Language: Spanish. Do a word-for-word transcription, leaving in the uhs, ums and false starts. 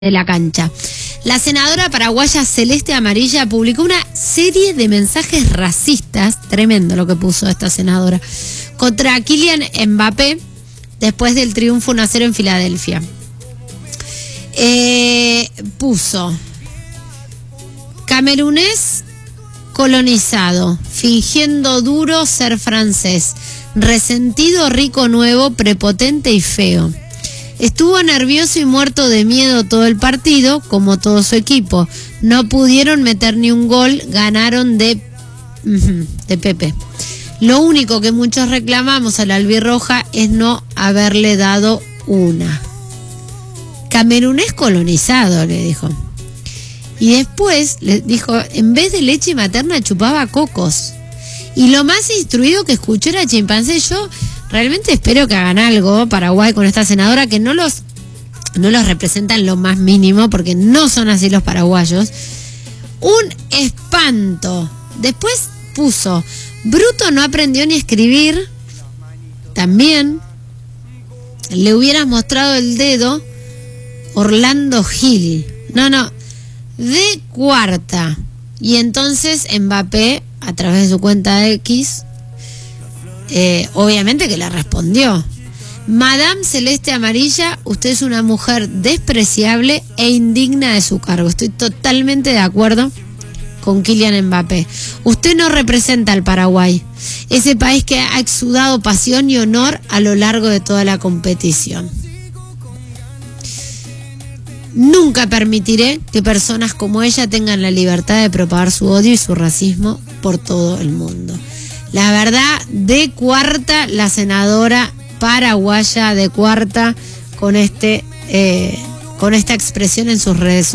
de la cancha. La senadora paraguaya Celeste Amarilla publicó una serie de mensajes racistas, tremendo lo que puso esta senadora, contra Kylian Mbappé después del triunfo uno a cero en Filadelfia. Eh, puso: camerunés colonizado, fingiendo duro ser francés, resentido, rico, nuevo, prepotente y feo. Estuvo nervioso y muerto de miedo todo el partido, como todo su equipo. No pudieron meter ni un gol, ganaron de, de Pepe. Lo único que muchos reclamamos a la albirroja es no haberle dado una. Camerunés colonizado, le dijo. Y después le dijo, en vez de leche materna chupaba cocos. Y lo más instruido que escuchó era chimpancé. Yo realmente espero que hagan algo Paraguay con esta senadora, que no los, no los representan lo más mínimo, porque no son así los paraguayos. Un espanto. Después puso, bruto no aprendió ni a escribir. También le hubieras mostrado el dedo, Orlando Gil. No, no, de cuarta. Y entonces Mbappé, a través de su cuenta de X, eh, obviamente que le respondió: Madame Celeste Amarilla, usted es una mujer despreciable e indigna de su cargo. Estoy totalmente de acuerdo con Kylian Mbappé. Usted no representa al Paraguay, ese país que ha exudado pasión y honor a lo largo de toda la competición. Nunca permitiré que personas como ella tengan la libertad de propagar su odio y su racismo por todo el mundo. La verdad, de cuarta la senadora paraguaya, de cuarta con este eh, con esta expresión en sus redes sociales.